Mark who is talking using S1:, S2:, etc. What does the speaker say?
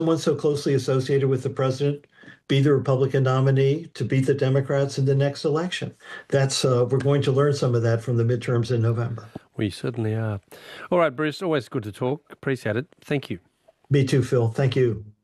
S1: someone so closely associated with the president be the Republican nominee to beat the Democrats in the next election? That's we're going to learn some of that from the midterms in November.
S2: We certainly are. All right, Bruce, always good to talk. Appreciate it. Thank you.
S1: Me too, Phil. Thank you.